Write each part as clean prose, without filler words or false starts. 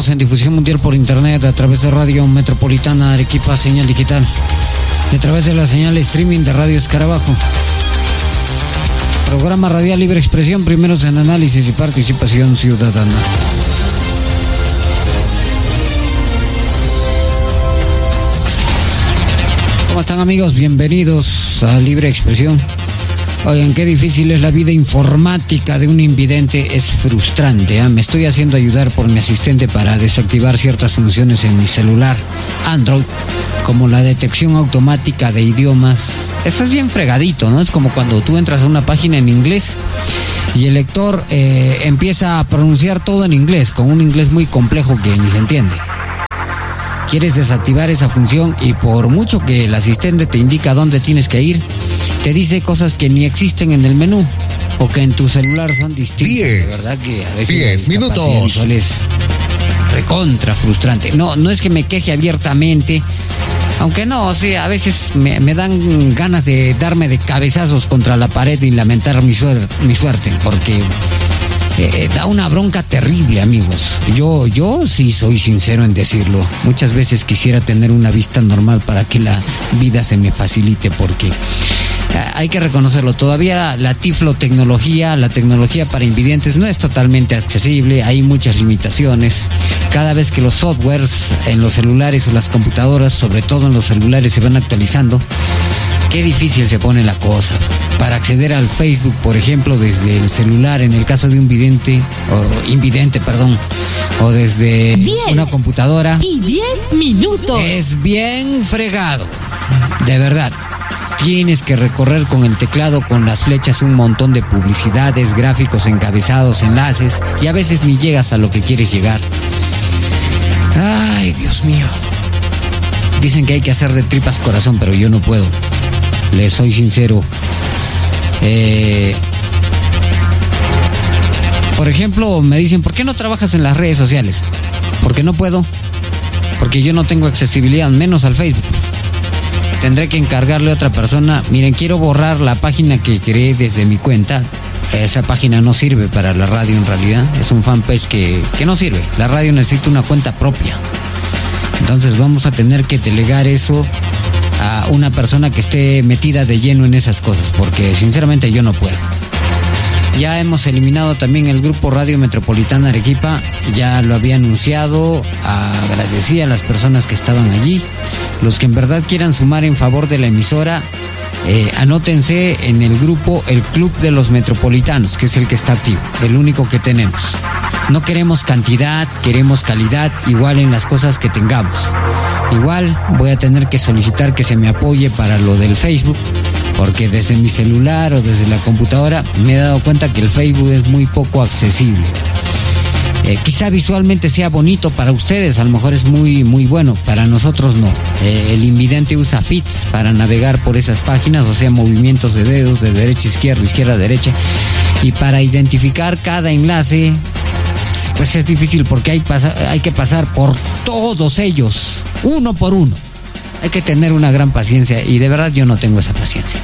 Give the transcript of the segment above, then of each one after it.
Estamos en difusión mundial por internet a través de Radio Metropolitana Arequipa, señal digital, y a través de la señal streaming de Radio Escarabajo. Programa radial Libre Expresión, primeros en análisis y participación ciudadana. ¿Cómo están, amigos? Bienvenidos a Libre Expresión. Oigan, qué difícil es la vida informática de un invidente, es frustrante, ¿eh? Me estoy haciendo ayudar por mi asistente para desactivar ciertas funciones en mi celular Android, como la detección automática de idiomas. Eso es bien fregadito, ¿no? Es como cuando tú entras a una página en inglés y el lector empieza a pronunciar todo en inglés, con un inglés muy complejo que ni se entiende. Quieres desactivar esa función y por mucho que el asistente te indica dónde tienes que ir, te dice cosas que ni existen en el menú o que en tu celular son distintas. De verdad que a veces 10 minutos. Es recontra frustrante. No es que me queje abiertamente, aunque no, o sea, a veces me dan ganas de darme de cabezazos contra la pared y lamentar mi suerte, porque da una bronca terrible, amigos. Yo sí soy sincero en decirlo. Muchas veces quisiera tener una vista normal para que la vida se me facilite, porque hay que reconocerlo, todavía la tiflotecnología, la tecnología para invidentes no es totalmente accesible, hay muchas limitaciones. Cada vez que los softwares en los celulares o las computadoras, sobre todo en los celulares, se van actualizando, qué difícil se pone la cosa. Para acceder al Facebook, por ejemplo, desde el celular, en el caso de un invidente, o desde una computadora, y 10 minutos. Es bien fregado, de verdad. Tienes que recorrer con el teclado, con las flechas, un montón de publicidades, gráficos, encabezados, enlaces, y a veces ni llegas a lo que quieres llegar. Ay, Dios mío. Dicen que hay que hacer de tripas corazón, pero yo no puedo. Les soy sincero. Por ejemplo, me dicen, ¿por qué no trabajas en las redes sociales? Porque no puedo. Porque yo no tengo accesibilidad, menos al Facebook. Tendré que encargarle a otra persona. Miren, quiero borrar la página que creé desde mi cuenta. Esa página no sirve para la radio en realidad. Es un fanpage que no sirve. La radio necesita una cuenta propia. Entonces vamos a tener que delegar eso a una persona que esté metida de lleno en esas cosas, porque sinceramente yo no puedo. Ya hemos eliminado también el grupo Radio Metropolitana Arequipa, ya lo había anunciado, agradecí a las personas que estaban allí. Los que en verdad quieran sumar en favor de la emisora, anótense en el grupo El Club de los Metropolitanos, que es el que está activo, el único que tenemos. No queremos cantidad, queremos calidad, igual en las cosas que tengamos. Igual voy a tener que solicitar que se me apoye para lo del Facebook, porque desde mi celular o desde la computadora me he dado cuenta que el Facebook es muy poco accesible. Quizá visualmente sea bonito para ustedes, a lo mejor es muy, muy bueno, para nosotros no. El invidente usa feeds para navegar por esas páginas, o sea, movimientos de dedos de derecha a izquierda, izquierda a derecha, y para identificar cada enlace, pues es difícil porque hay que pasar por todos ellos, uno por uno. Hay que tener una gran paciencia y de verdad yo no tengo esa paciencia.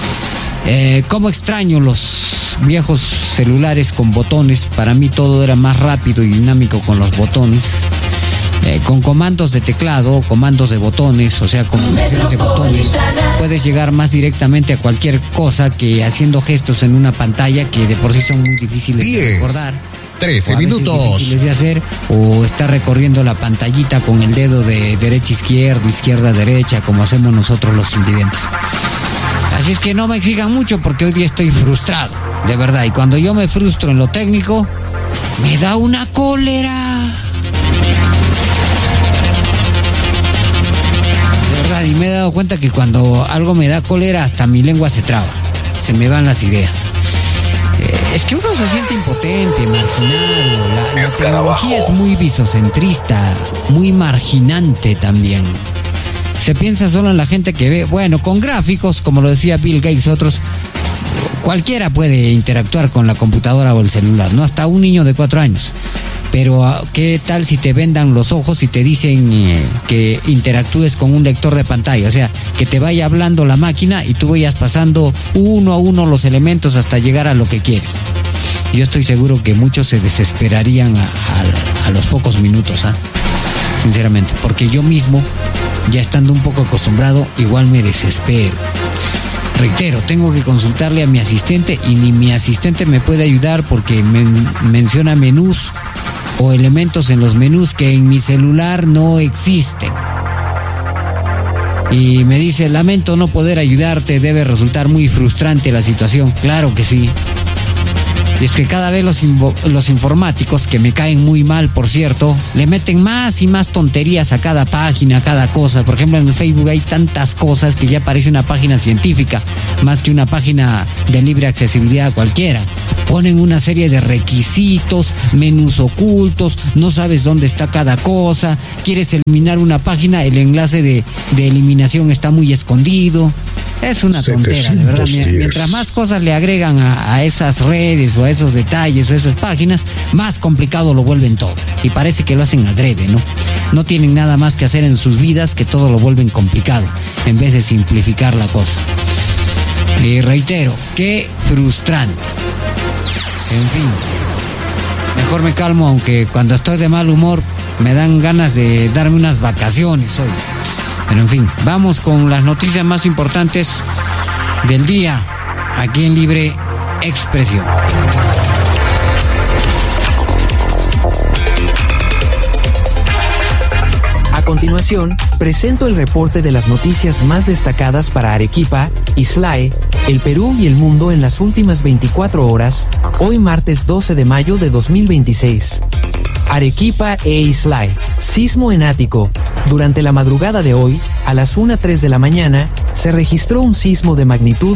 ¿Cómo extraño los viejos celulares con botones? Para mí todo era más rápido y dinámico con los botones. Con comandos de teclado, comandos de botones, o sea, combinaciones de botones, puedes llegar más directamente a cualquier cosa que haciendo gestos en una pantalla que de por sí son muy difíciles de recordar. 13 minutos. Difíciles de hacer, o estar recorriendo la pantallita con el dedo de derecha a izquierda, izquierda a derecha, como hacemos nosotros los invidentes. Así es que no me exijan mucho porque hoy día estoy frustrado, de verdad. Y cuando yo me frustro en lo técnico, me da una cólera. De verdad, y me he dado cuenta que cuando algo me da cólera, hasta mi lengua se traba, se me van las ideas. Es que uno se siente impotente, marginado. La tecnología es muy visocentrista, muy marginante también. Se piensa solo en la gente que ve, bueno, con gráficos, como lo decía Bill Gates, otros, cualquiera puede interactuar con la computadora o el celular, ¿no? Hasta un niño de 4 años. Pero ¿qué tal si te vendan los ojos y te dicen que interactúes con un lector de pantalla? O sea, que te vaya hablando la máquina y tú vayas pasando uno a uno los elementos hasta llegar a lo que quieres. Yo estoy seguro que muchos se desesperarían a los pocos minutos, sinceramente, porque yo mismo, ya estando un poco acostumbrado, igual me desespero. Reitero, tengo que consultarle a mi asistente y ni mi asistente me puede ayudar porque menciona menús o elementos en los menús que en mi celular no existen. Y me dice, lamento no poder ayudarte, debe resultar muy frustrante la situación. Claro que sí. Y es que cada vez los informáticos, que me caen muy mal, por cierto, le meten más y más tonterías a cada página, a cada cosa. Por ejemplo, en el Facebook hay tantas cosas que ya parece una página científica, más que una página de libre accesibilidad cualquiera. Ponen una serie de requisitos, menús ocultos, no sabes dónde está cada cosa. Quieres eliminar una página, el enlace de eliminación está muy escondido. Es una tontera, de verdad. Mientras más cosas le agregan a esas redes o a esos detalles o a esas páginas, más complicado lo vuelven todo. Y parece que lo hacen adrede, ¿no? No tienen nada más que hacer en sus vidas que todo lo vuelven complicado, en vez de simplificar la cosa. Y reitero, qué frustrante. En fin, mejor me calmo, aunque cuando estoy de mal humor me dan ganas de darme unas vacaciones hoy. Pero en fin, vamos con las noticias más importantes del día aquí en Libre Expresión. A continuación, presento el reporte de las noticias más destacadas para Arequipa, Islay, el Perú y el mundo en las últimas 24 horas, hoy martes 12 de mayo de 2026. Arequipa e Islay. Sismo en ático. Durante la madrugada de hoy, a las 1:03 de la mañana, se registró un sismo de magnitud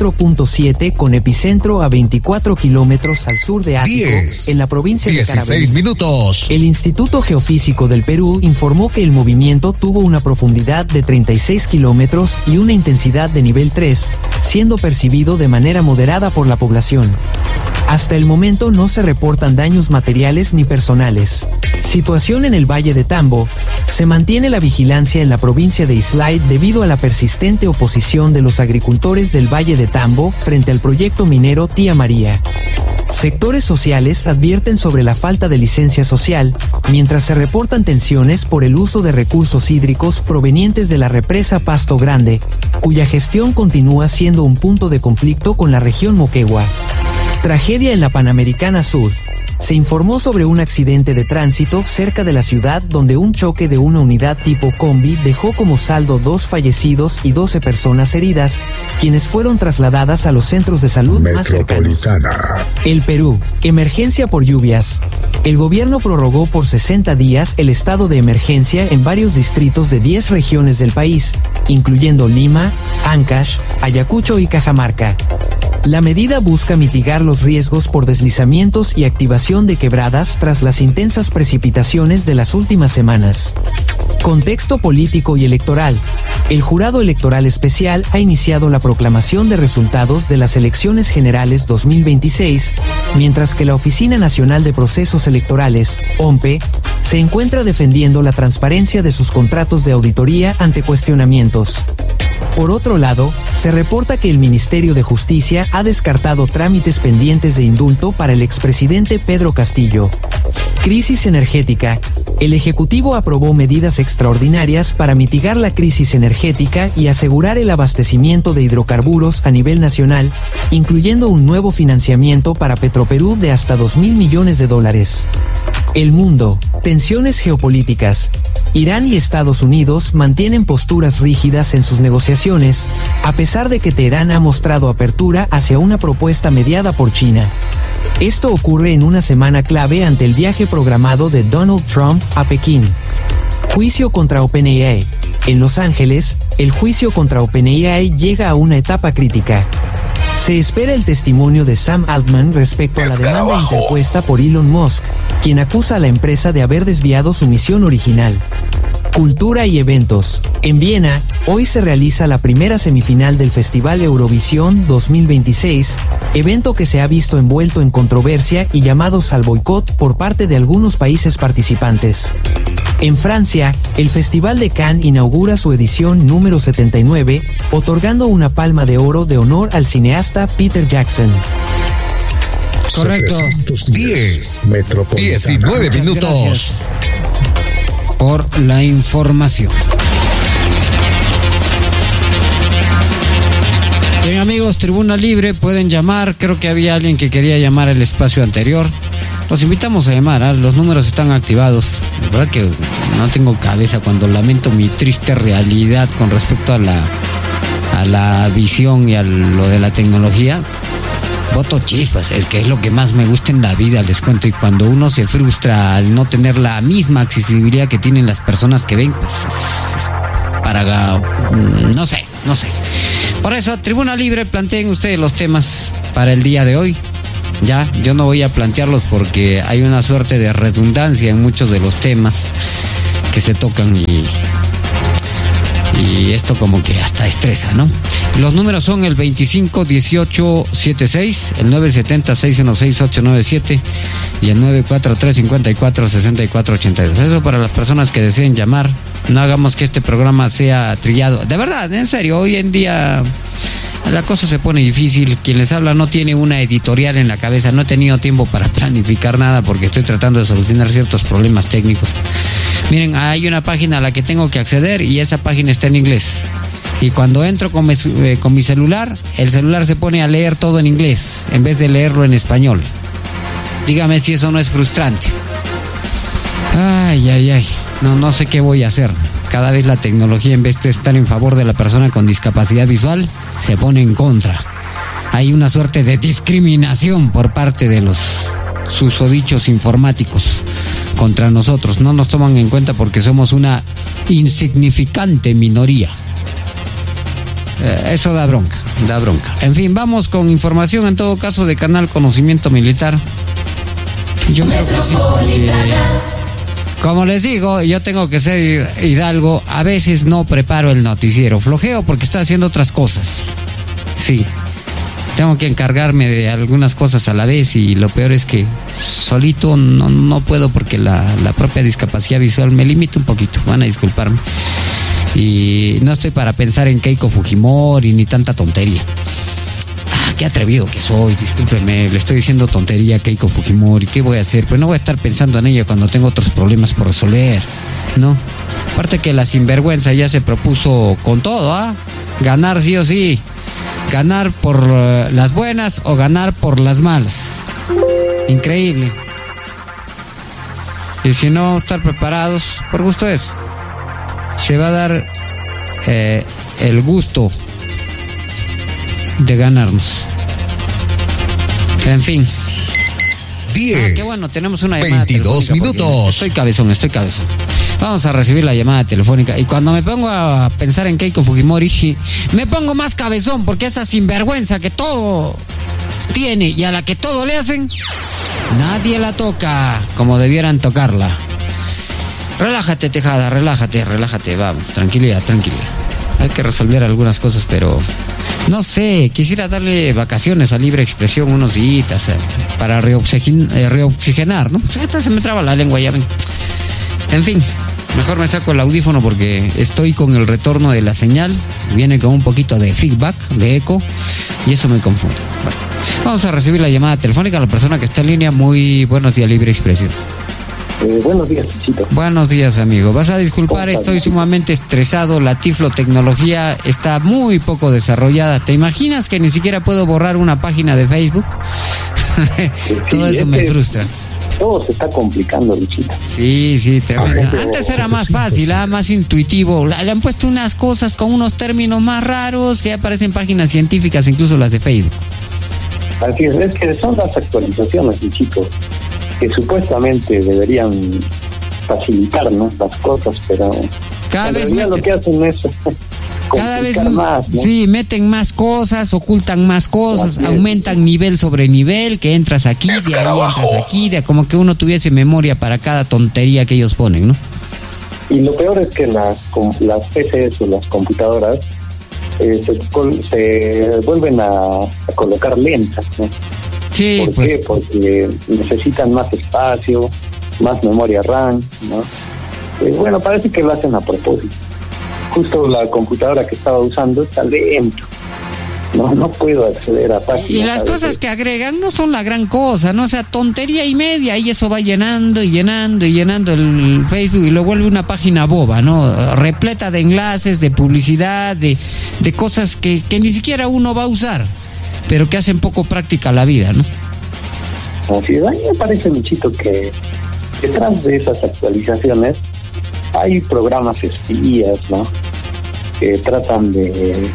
4.7 con epicentro a 24 kilómetros al sur de Ático, en la provincia de Carabobo. 16 minutos. El Instituto Geofísico del Perú informó que el movimiento tuvo una profundidad de 36 kilómetros y una intensidad de nivel 3, siendo percibido de manera moderada por la población. Hasta el momento no se reportan daños materiales ni personales. Situación en el Valle de Tambo. Se mantiene la vigilancia en la provincia de Islay debido a la persistente oposición de los agricultores del Valle de Tambo frente al proyecto minero Tía María. Sectores sociales advierten sobre la falta de licencia social, mientras se reportan tensiones por el uso de recursos hídricos provenientes de la represa Pasto Grande, cuya gestión continúa siendo un punto de conflicto con la región Moquegua. Tragedia en la Panamericana Sur. Se informó sobre un accidente de tránsito cerca de la ciudad donde un choque de una unidad tipo combi dejó como saldo 2 fallecidos y 12 personas heridas, quienes fueron trasladadas a los centros de salud más cercanos. El Perú. Emergencia por lluvias. El gobierno prorrogó por 60 días el estado de emergencia en varios distritos de 10 regiones del país, incluyendo Lima, Ancash, Ayacucho y Cajamarca. La medida busca mitigar los riesgos por deslizamientos y activación de quebradas tras las intensas precipitaciones de las últimas semanas. Contexto político y electoral. El Jurado Electoral Especial ha iniciado la proclamación de resultados de las elecciones generales 2026, mientras que la Oficina Nacional de Procesos Electorales, OMPE, se encuentra defendiendo la transparencia de sus contratos de auditoría ante cuestionamientos. Por otro lado, se reporta que el Ministerio de Justicia ha descartado trámites pendientes de indulto para el expresidente Pedro Castillo. Crisis energética. El Ejecutivo aprobó medidas extraordinarias para mitigar la crisis energética y asegurar el abastecimiento de hidrocarburos a nivel nacional, incluyendo un nuevo financiamiento para Petroperú de hasta $2.000 millones. El mundo. Tensiones geopolíticas. Irán y Estados Unidos mantienen posturas rígidas en sus negociaciones, a pesar de que Teherán ha mostrado apertura hacia una propuesta mediada por China. Esto ocurre en una semana clave ante el viaje programado de Donald Trump a Pekín. Juicio contra OpenAI. En Los Ángeles, el juicio contra OpenAI llega a una etapa crítica. Se espera el testimonio de Sam Altman respecto a la demanda interpuesta por Elon Musk, quien acusa a la empresa de haber desviado su misión original. Cultura y eventos. En Viena, hoy se realiza la primera semifinal del Festival Eurovisión 2026, evento que se ha visto envuelto en controversia y llamados al boicot por parte de algunos países participantes. En Francia, el Festival de Cannes inaugura su edición número 79, otorgando una palma de oro de honor al cineasta Peter Jackson. Correcto. 10, 19 minutos. Gracias por la información. Bien, amigos, Tribuna Libre, pueden llamar. Creo que había alguien que quería llamar el espacio anterior. Los invitamos a llamar, ¿eh? Los números están activados. La verdad que no tengo cabeza cuando lamento mi triste realidad con respecto a la visión y a lo de la tecnología. Voto chispas, es que es lo que más me gusta en la vida, les cuento. Y cuando uno se frustra al no tener la misma accesibilidad que tienen las personas que ven, pues es para... no sé. Por eso, Tribuna Libre, planteen ustedes los temas para el día de hoy. Ya, yo no voy a plantearlos porque hay una suerte de redundancia en muchos de los temas que se tocan y esto como que hasta estresa, ¿no? Los números son el 251876, el 970-616-897 y el 943-54-6482. Eso para las personas que deseen llamar. No hagamos que este programa sea trillado. De verdad, en serio, hoy en día la cosa se pone difícil. Quien les habla no tiene una editorial en la cabeza. No he tenido tiempo para planificar nada porque estoy tratando de solucionar ciertos problemas técnicos. Miren, hay una página a la que tengo que acceder y esa página está en inglés. Y cuando entro con mi celular, el celular se pone a leer todo en inglés en vez de leerlo en español. Dígame si eso no es frustrante. Ay. No sé qué voy a hacer. Cada vez la tecnología, en vez de estar en favor de la persona con discapacidad visual, se pone en contra. Hay una suerte de discriminación por parte de los susodichos informáticos contra nosotros. No nos toman en cuenta porque somos una insignificante minoría. Eso da bronca. En fin, vamos con información en todo caso de Canal Conocimiento Militar. Yo creo que sí, porque, como les digo, yo tengo que ser hidalgo. A veces no preparo el noticiero. Flojeo porque estoy haciendo otras cosas. Sí. Tengo que encargarme de algunas cosas a la vez y lo peor es que solito no puedo porque la propia discapacidad visual me limita un poquito. Van a disculparme. Y no estoy para pensar en Keiko Fujimori ni tanta tontería. Qué atrevido que soy, discúlpeme, le estoy diciendo tontería a Keiko Fujimori. ¿Qué voy a hacer? Pues no voy a estar pensando en ella cuando tengo otros problemas por resolver, ¿no? Aparte que la sinvergüenza ya se propuso con todo, ¿ah? Ganar sí o sí. Ganar por las buenas o ganar por las malas. Increíble. Y si no estar preparados, por gusto es. Se va a dar el gusto de ganarnos. En fin. 10. Qué bueno, tenemos una llamada 22 minutos. Estoy cabezón. Vamos a recibir la llamada telefónica. Y cuando me pongo a pensar en Keiko Fujimori, me pongo más cabezón porque esa sinvergüenza que todo tiene y a la que todo le hacen, nadie la toca como debieran tocarla. Relájate, Tejada, relájate. Vamos, tranquilidad. Hay que resolver algunas cosas, pero no sé, quisiera darle vacaciones a Libre Expresión unos días para reoxigenar, ¿no? Se me traba la lengua ya. En fin, mejor me saco el audífono porque estoy con el retorno de la señal. Viene con un poquito de feedback, de eco, y eso me confunde. Bueno, vamos a recibir la llamada telefónica a la persona que está en línea. Muy buenos días, Libre Expresión. Buenos días, Chito. Buenos días, amigo. Vas a disculpar, estoy sumamente estresado. La tiflotecnología está muy poco desarrollada. ¿Te imaginas que ni siquiera puedo borrar una página de Facebook? Todo eso me frustra. Todo se está complicando, Luchita. Sí, tremendo. Antes era más fácil, más intuitivo. Le han puesto unas cosas con unos términos más raros que aparecen en páginas científicas, incluso las de Facebook. Así es que son las actualizaciones, Luchito, que supuestamente deberían facilitarnos las cosas, pero cada vez lo que hacen es cada vez más, ¿no? Sí, meten más cosas, ocultan más cosas, aumentan nivel sobre nivel, que entras aquí, de ahí entras aquí, como que uno tuviese memoria para cada tontería que ellos ponen, ¿no? Y lo peor es que las PCs o las computadoras se vuelven a colocar lentas, ¿no? Sí, ¿Por qué? Porque necesitan más espacio, más memoria RAM, ¿no? Bueno, parece que lo hacen a propósito. Justo la computadora que estaba usando está lento, ¿no? no puedo acceder a páginas. Y las cosas que agregan no son la gran cosa, ¿no? O sea, tontería y media, y eso va llenando y llenando y llenando el Facebook y lo vuelve una página boba, ¿no? Repleta de enlaces, de publicidad, de cosas que ni siquiera uno va a usar, pero que hacen poco práctica la vida, ¿no? Así es, a mí me parece, Luchito, que detrás de esas actualizaciones hay programas espías, ¿no? Que tratan de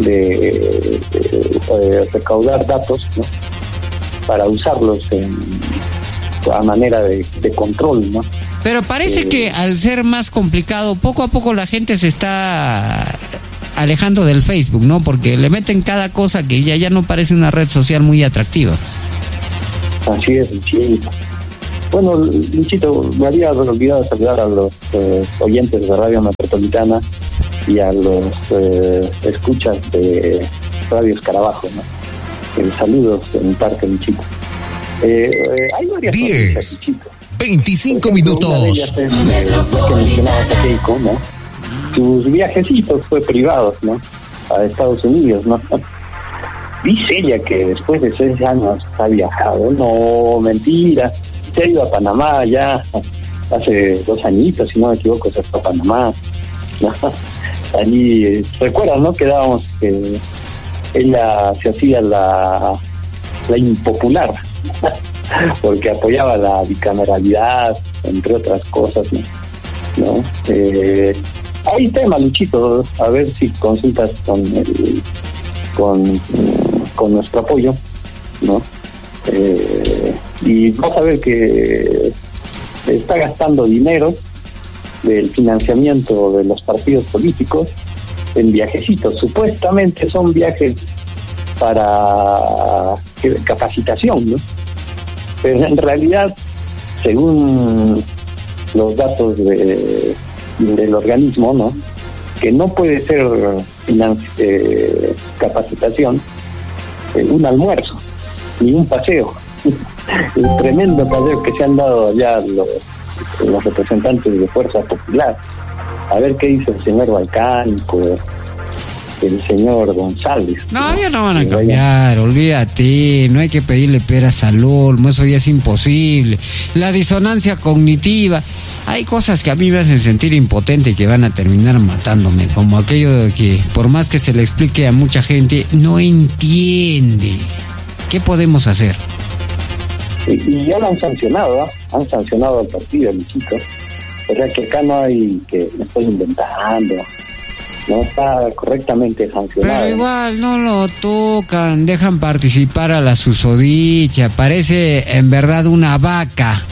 recaudar datos, ¿no? Para usarlos a manera de control, ¿no? Pero parece que al ser más complicado, poco a poco la gente se está alejando del Facebook, ¿no? Porque le meten cada cosa que ya no parece una red social muy atractiva. Así es, Luchito. Bueno, Luchito, me había olvidado saludar a los oyentes de Radio Metropolitana y a los escuchas de Radio Escarabajo, ¿no? Saludos de mi parte, Luchito. Hay varias 10, cosas, Luchito. 25 minutos. Una de ellas es que mencionabas a Keiko, ¿no? Sus viajecitos fue privados, ¿no? A Estados Unidos, ¿no? Dice ella que después de 6 años ha viajado. No, mentira. Se ha ido a Panamá ya hace 2 añitos, si no me equivoco, se fue a Panamá, ¿no? Allí, ¿recuerdas, no? Quedábamos que ella se hacía la impopular, porque apoyaba la bicameralidad, entre otras cosas, ¿no? Hay tema, Luchito, a ver si consultas con nuestro apoyo, ¿no? Y vas a ver que está gastando dinero del financiamiento de los partidos políticos en viajecitos. Supuestamente son viajes para capacitación, ¿no? Pero en realidad, según los datos del organismo, ¿no? Que no puede ser capacitación un almuerzo ni un paseo. El tremendo paseo que se han dado allá los representantes de Fuerza Popular. A ver qué dice el señor Balcánico, el señor González. No, ya no van a cambiar, olvídate, no hay que pedirle peras al olmo, eso ya es imposible. La disonancia cognitiva, hay cosas que a mí me hacen sentir impotente y que van a terminar matándome, como aquello de que por más que se le explique a mucha gente, no entiende. ¿Qué podemos hacer? Y ya lo han sancionado, han sancionado al partido, Luchito. O sea que acá no hay que me estoy inventando, no está correctamente sancionado. Pero igual no lo tocan, dejan participar a la susodicha, parece en verdad una vaca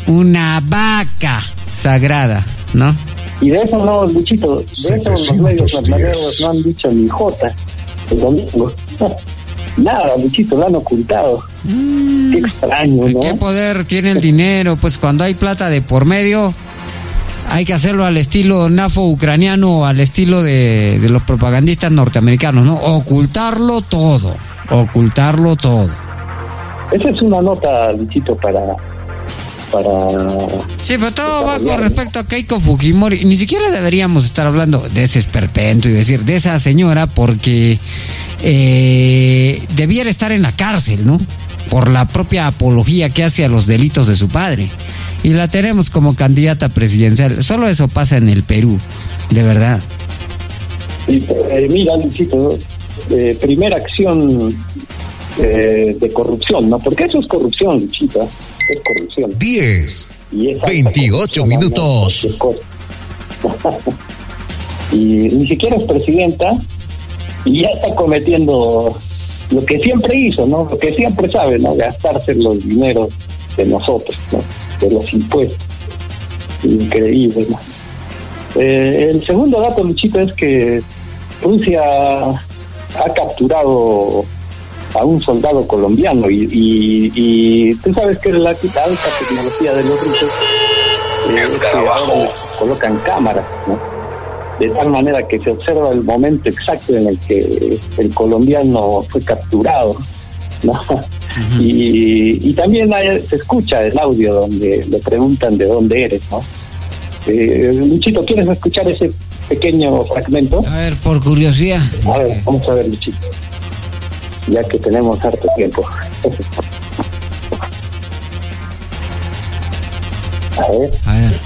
sagrada, ¿no? Y de eso no, Luchito, de eso los medios no han dicho ni jota el domingo. Nada, Luchito, lo han ocultado. Qué extraño, ¿no? ¿Qué poder tiene el dinero? Pues cuando hay plata de por medio, hay que hacerlo al estilo nafo ucraniano, al estilo de los propagandistas norteamericanos, ¿no? Ocultarlo todo. Esa es una nota, Luchito, para sí, pero todo va con respecto a Keiko Fujimori. Ni siquiera deberíamos estar hablando de ese esperpento y decir de esa señora, porque debiera estar en la cárcel, ¿no? Por la propia apología que hace a los delitos de su padre. Y la tenemos como candidata presidencial. Solo eso pasa en el Perú, de verdad. Mira, Luchito, primera acción de corrupción, ¿no? Porque eso es corrupción, Luchito. Es corrupción. 10, 28 minutos. Y ni siquiera es presidenta y ya está cometiendo lo que siempre hizo, ¿no? Lo que siempre sabe, ¿no? Gastarse los dineros de nosotros, ¿no? De los impuestos. Increíble, ¿no? El segundo dato, Luchito, es que Rusia ha capturado a un soldado colombiano y tú sabes que la alta tecnología de los rusos es que ahora colocan cámaras, ¿no? De tal manera que se observa el momento exacto en el que el colombiano fue capturado, ¿no? Uh-huh. Y también se escucha el audio donde le preguntan de dónde eres, ¿no? Luchito, ¿quieres escuchar ese pequeño fragmento? A ver, por curiosidad. A ver, vamos a ver, Luchito. ya que tenemos harto tiempo. A ver.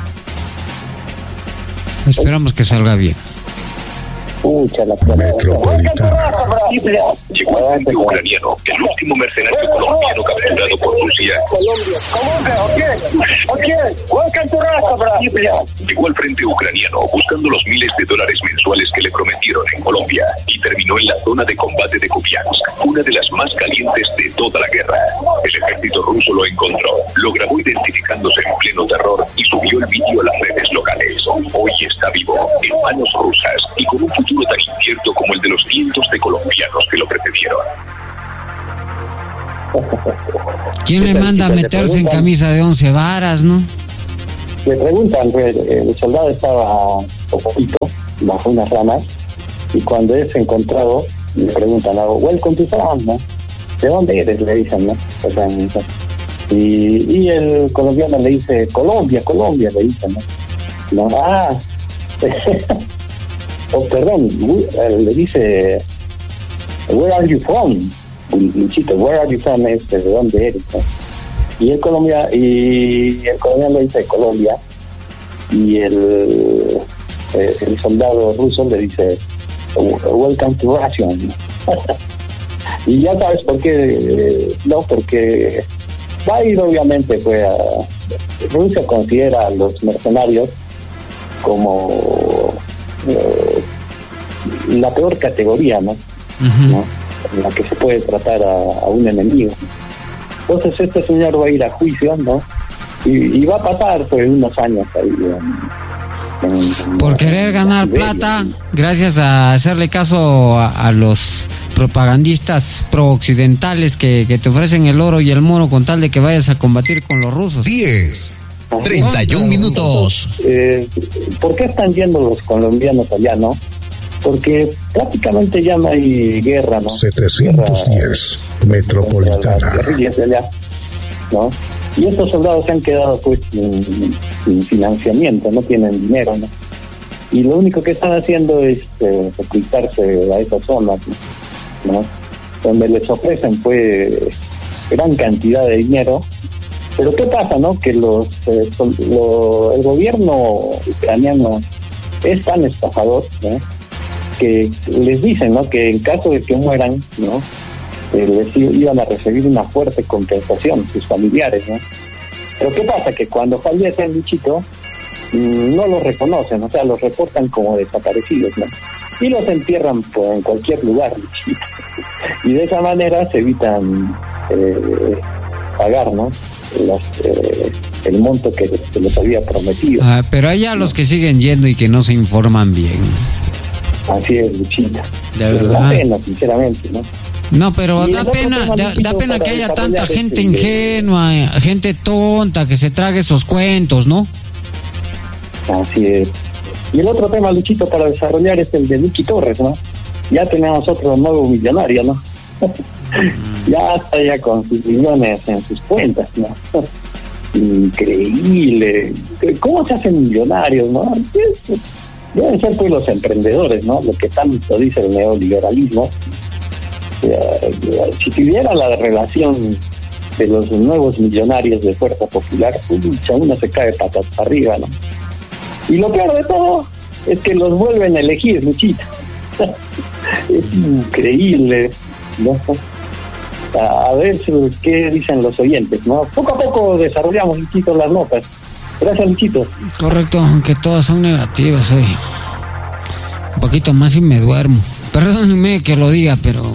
Esperamos que salga bien. Pucha, la Metropolitana. Llegó el agente ucraniano, el último mercenario colombiano capturado por Rusia. Llegó al frente ucraniano buscando los miles de dólares mensuales que le prometieron en Colombia y terminó en la zona de combate de Kupiansk, una de las más calientes de toda la guerra. El ejército ruso lo encontró, lo grabó identificándose en pleno terror y subió el vídeo a las redes locales. Hoy está vivo, en manos rusas y con un futuro tan incierto como el de los cientos de colombianos que lo precedieron. ¿Quién le manda a meterse en camisa de 11 varas, no? Le preguntan, el soldado estaba oculto bajo unas ramas y cuando es encontrado le preguntan, welcome to Sam, ¿no? ¿De dónde eres? Le dicen, ¿no? Y el colombiano le dice, Colombia, le dicen, ¿no? Perdón, le dice, where are you from? Luchito, where are you from? ¿De dónde eres? ¿No? Y el colombiano le dice Colombia y el soldado ruso le dice, welcome to Russia. Y ya sabes por qué, no, porque va a ir obviamente, pues, Rusia considera a los mercenarios como la peor categoría, ¿no? Uh-huh. ¿No? En la que se puede tratar a un enemigo. Entonces este señor va a ir a juicio, ¿no? Y va a pasar pues unos años ahí por querer ganar plata, gracias a hacerle caso a los propagandistas pro-occidentales que te ofrecen el oro y el moro con tal de que vayas a combatir con los rusos. 31 minutos. ¿Por qué están yendo los colombianos allá, no? Porque prácticamente ya no hay guerra, ¿no? 710, Metropolitana. Guerrillas de allá, ¿no? Y estos soldados se han quedado pues sin financiamiento, no tienen dinero, ¿no? Y lo único que están haciendo es ocultarse a esas zonas, ¿no? Donde les ofrecen pues gran cantidad de dinero. Pero ¿qué pasa, no? Que el gobierno ucraniano es tan estafador, ¿no? Que les dicen, ¿no? Que en caso de que mueran, ¿no? Les iban a recibir una fuerte compensación sus familiares, ¿no? Pero ¿qué pasa? Que cuando fallece el Luchito, no los reconocen, o sea, los reportan como desaparecidos, ¿no? Y los entierran pues, en cualquier lugar, Luchito. Y de esa manera se evitan pagar, ¿no? El monto que se les había prometido. Pero hay ya los que siguen yendo y que no se informan bien. Así es, Luchita. De verdad. Da pena, sinceramente, ¿no? No, pero da pena que haya tanta gente ingenua, gente tonta que se trague esos cuentos, ¿no? Así es. Y el otro tema, Luchito, para desarrollar es el de Luchi Torres, ¿no? Ya tenemos otro nuevo millonario, ¿no? Ya está ya con sus millones en sus cuentas, ¿no? Increíble. ¿Cómo se hacen millonarios, no? Deben ser pues los emprendedores, ¿no? Lo que tanto dice el neoliberalismo. Si tuviera la relación de los nuevos millonarios de Fuerza Popular, uno se cae patas para arriba, ¿no? Y lo peor de todo es que los vuelven a elegir, Luchita. Es increíble, ¿no? A ver qué dicen los oyentes, ¿no? Poco a poco desarrollamos, Luchito, las notas. Gracias, Luchito. Correcto, aunque todas son negativas hoy. Un poquito más y me duermo. Perdónenme que lo diga, pero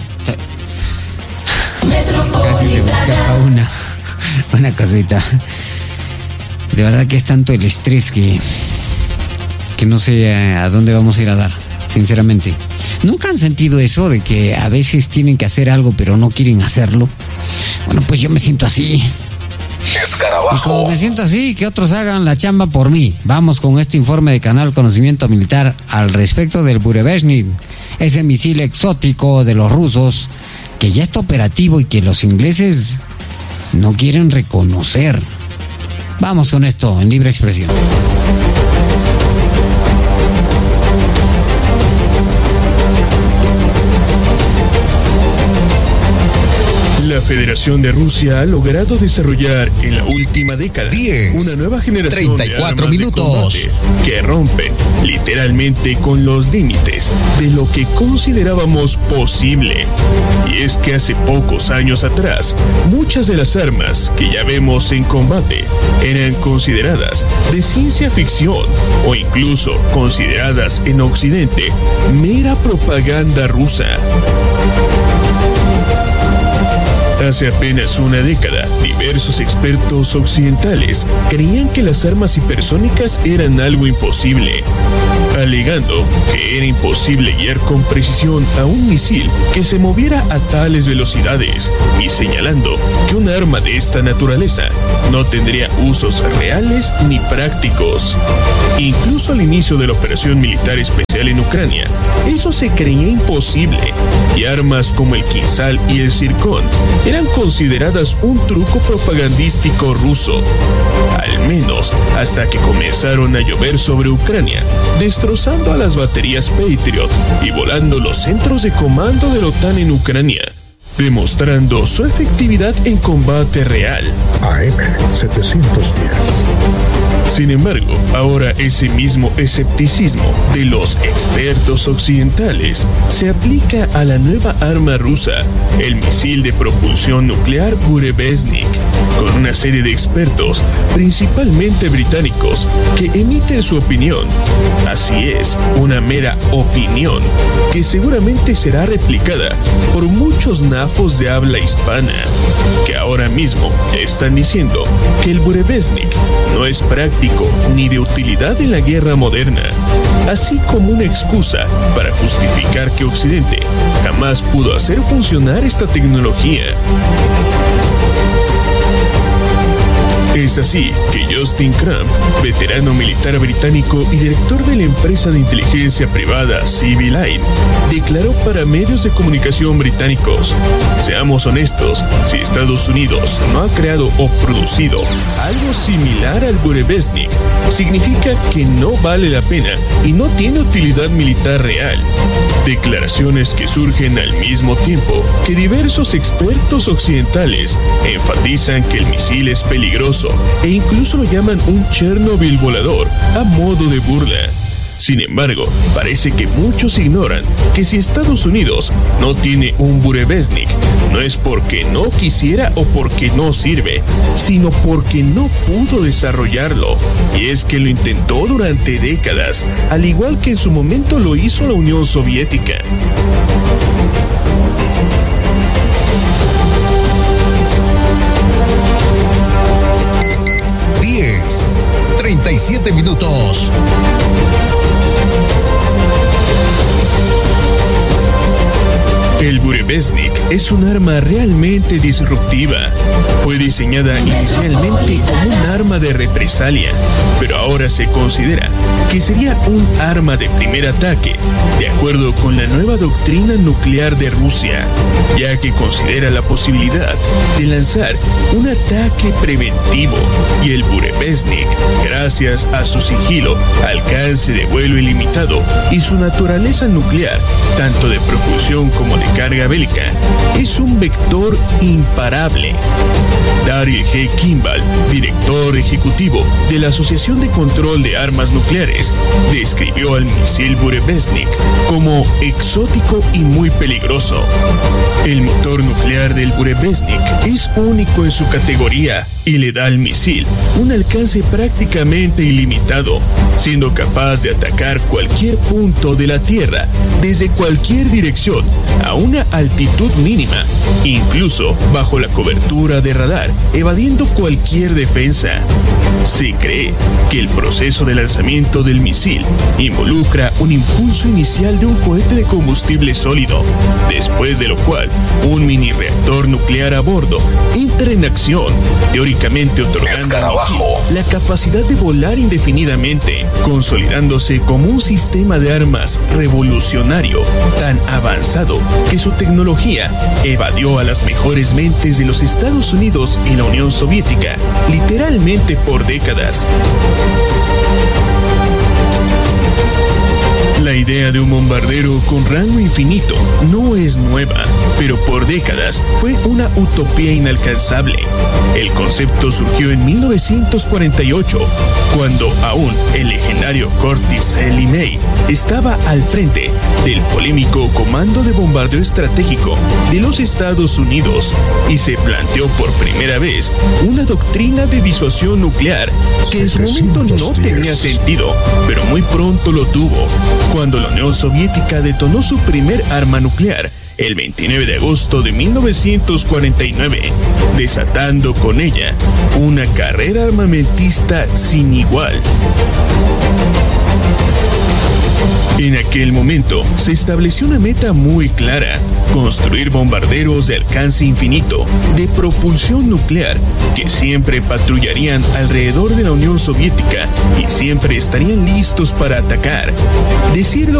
casi se me escapa una cosita. De verdad que es tanto el estrés que no sé a dónde vamos a ir a dar, sinceramente. ¿Nunca han sentido eso de que a veces tienen que hacer algo pero no quieren hacerlo? Bueno, pues yo me siento así. Y como me siento así, que otros hagan la chamba por mí. Vamos con este informe de Canal Conocimiento Militar al respecto del Burevestnik, ese misil exótico de los rusos que ya está operativo y que los ingleses no quieren reconocer. Vamos con esto en Libre Expresión. Federación de Rusia ha logrado desarrollar en la última década una nueva generación 34 de armas minutos de combate que rompen literalmente con los límites de lo que considerábamos posible. Y es que hace pocos años atrás, muchas de las armas que ya vemos en combate eran consideradas de ciencia ficción o incluso consideradas en Occidente mera propaganda rusa. Hace apenas una década, diversos expertos occidentales creían que las armas hipersónicas eran algo imposible, alegando que era imposible guiar con precisión a un misil que se moviera a tales velocidades y señalando que un arma de esta naturaleza no tendría usos reales ni prácticos. Incluso al inicio de la operación militar especial en Ucrania, eso se creía imposible y armas como el Kinzhal y el Zircon eran consideradas un truco propagandístico ruso, al menos hasta que comenzaron a llover sobre Ucrania, destrozando a las baterías Patriot y volando los centros de comando de la OTAN en Ucrania, demostrando su efectividad en combate real. AM710. Sin embargo, ahora ese mismo escepticismo de los expertos occidentales se aplica a la nueva arma rusa, el misil de propulsión nuclear Burevestnik, con una serie de expertos, principalmente británicos, que emiten su opinión. Así es, una mera opinión, que seguramente será replicada por muchos nafos de habla hispana, que ahora mismo están diciendo que el Burevestnik no es práctico ni de utilidad en la guerra moderna, así como una excusa para justificar que Occidente jamás pudo hacer funcionar esta tecnología. Es así que Justin Crump, veterano militar británico y director de la empresa de inteligencia privada Civil Line, declaró para medios de comunicación británicos: seamos honestos, si Estados Unidos no ha creado o producido algo similar al Burevestnik, significa que no vale la pena y no tiene utilidad militar real. Declaraciones que surgen al mismo tiempo que diversos expertos occidentales enfatizan que el misil es peligroso e incluso lo llaman un Chernobyl volador a modo de burla. Sin embargo, parece que muchos ignoran que si Estados Unidos no tiene un Burevestnik, no es porque no quisiera o porque no sirve, sino porque no pudo desarrollarlo. Y es que lo intentó durante décadas, al igual que en su momento lo hizo la Unión Soviética. Diez, 37 minutos. El Burevestnik es un arma realmente disruptiva. Fue diseñada inicialmente como un arma de represalia, pero ahora se considera que sería un arma de primer ataque, de acuerdo con la nueva doctrina nuclear de Rusia, ya que considera la posibilidad de lanzar un ataque preventivo, y el Burevestnik, gracias a su sigilo, alcance de vuelo ilimitado y su naturaleza nuclear, tanto de propulsión como de carga bélica, es un vector imparable. Daryl G. Kimball, director ejecutivo de la Asociación de Control de Armas Nucleares, describió al misil Burevestnik como exótico y muy peligroso. El motor nuclear del Burevestnik es único en su categoría y le da al misil un alcance prácticamente ilimitado, siendo capaz de atacar cualquier punto de la Tierra desde cualquier dirección a una altitud mínima, incluso bajo la cobertura de radar, evadiendo cualquier defensa. Se cree que el proceso de lanzamiento del misil involucra un impulso inicial de un cohete de combustible sólido, después de lo cual un mini reactor nuclear a bordo entra en acción, teóricamente otorgando al misil la capacidad de volar indefinidamente, consolidándose como un sistema de armas revolucionario tan avanzado que su tecnología evadió a las mejores mentes de los Estados Unidos y la Unión Soviética literalmente por décadas. La idea idea de un bombardero con rango infinito no es nueva, pero por décadas fue una utopía inalcanzable. El concepto surgió en 1948, cuando aún el legendario Curtis Sally May estaba al frente del polémico Comando de Bombardeo Estratégico de los Estados Unidos y se planteó por primera vez una doctrina de disuasión nuclear que en su momento no tenía sentido, pero muy pronto lo tuvo, cuando la Unión Soviética detonó su primer arma nuclear el 29 de agosto de 1949, desatando con ella una carrera armamentista sin igual. En aquel momento se estableció una meta muy clara: construir bombarderos de alcance infinito, de propulsión nuclear, que siempre patrullarían alrededor de la Unión Soviética y siempre estarían listos para atacar. Decirlo